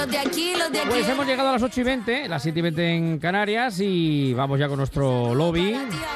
Pues hemos llegado a las 8:20, las 7:20 en Canarias, y vamos ya con nuestro lobby.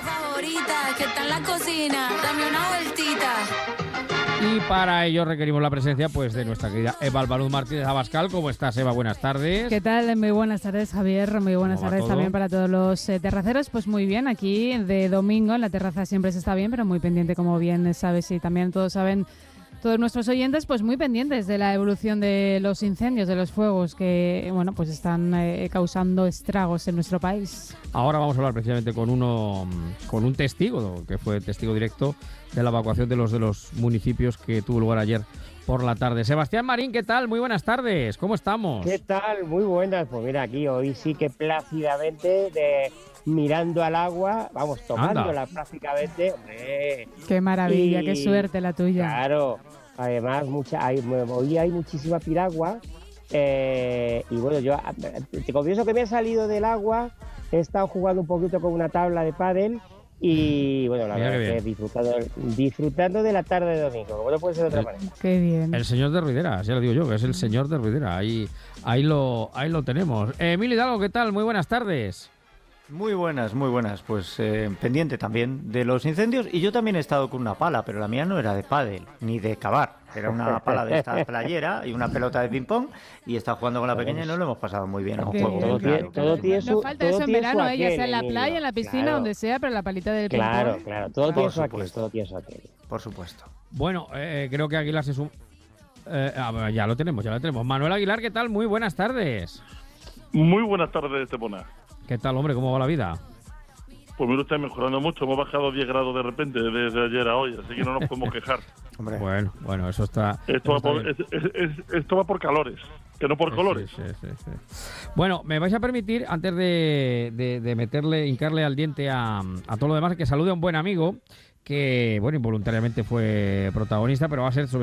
Y para ello requerimos la presencia pues de nuestra querida Eva Albaluz Martínez Abascal. ¿Cómo estás, Eva? Buenas tardes. ¿Qué tal? Muy buenas tardes, Javier. Muy buenas tardes también para todos los terraceros. Pues muy bien, aquí de domingo en la terraza siempre se está bien, pero muy pendiente, como bien sabes, y también todos saben, todos nuestros oyentes, pues muy pendientes de la evolución de los incendios, de los fuegos que, bueno, pues están causando estragos en nuestro país. Ahora vamos a hablar precisamente con un testigo, que fue testigo directo de la evacuación de los municipios que tuvo lugar ayer por la tarde. Sebastián Marín, ¿qué tal? Muy buenas tardes, ¿cómo estamos? ¿Qué tal? Muy buenas. Pues mira, aquí hoy sí que plácidamente, mirando al agua, vamos, tomándola prácticamente. ¡Hombre! ¡Qué maravilla, qué suerte la tuya! Claro, además hoy hay muchísima piragua. Y bueno, yo te confieso que me he salido del agua, he estado jugando un poquito con una tabla de pádel. Y bueno, la verdad es que disfrutando de la tarde de domingo, como no puede ser de otra manera. Qué bien. El señor de Ruidera, ya lo digo yo, que es el señor de Ruidera. Ahí lo tenemos. Emilio Hidalgo, ¿qué tal? Muy buenas tardes. Muy buenas. Pues pendiente también de los incendios. Y yo también he estado con una pala, pero la mía no era de pádel ni de cavar. Era una pala de esta playera y una pelota de ping-pong. Y he estado jugando con la pequeña y nos lo hemos pasado muy bien. Todo tiene su, no falta eso en verano, ya sea en la Emilio. playa, en la piscina, Claro. donde sea, pero la palita del ping-pong. Claro, todo tiene su aquel. Por supuesto. Bueno, creo que Aguilar se suma. Ya lo tenemos. Manuel Aguilar, ¿qué tal? Muy buenas tardes. Muy buenas tardes, Estepona. ¿Qué tal, hombre? ¿Cómo va la vida? Pues mira, está mejorando mucho. Hemos bajado 10 grados de repente desde ayer a hoy, así que no nos podemos quejar. Hombre. Bueno, eso está... Esto va por calores, que no por colores. Sí. Bueno, me vais a permitir, antes de hincarle al diente a todo lo demás, que salude a un buen amigo que, bueno, involuntariamente fue protagonista, pero va a ser sobre